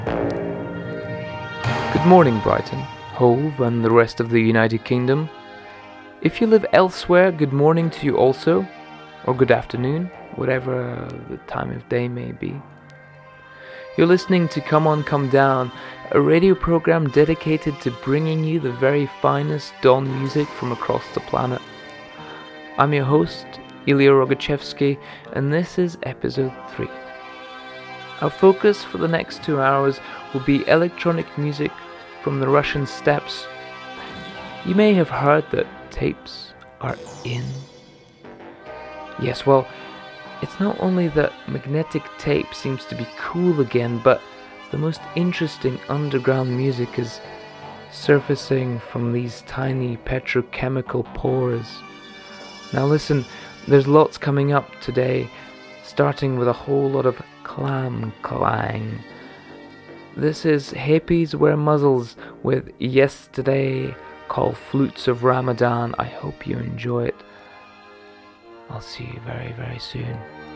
Good morning, Brighton, Hove, and the rest of the United Kingdom. If you live elsewhere, good morning to you also, or good afternoon, whatever the time of day may be. You're listening to Come On Come Down, a radio program dedicated to bringing you the very finest dawn music from across the planet. I'm your host, Ilya Rogachevsky, and this is episode 3. Our focus for the next 2 hours will be electronic music from the Russian steppes. You may have heard that tapes are in. Yes, well, it's not only that magnetic tape seems to be cool again, but the most interesting underground music is surfacing from these tiny petrochemical pores. Now listen, there's lots coming up today, starting with a whole lot of clam clang. This is Hippies Wear Muzzles with Yesterday Call Flutes of Ramadan. I hope you enjoy it. I'll see you very, very soon.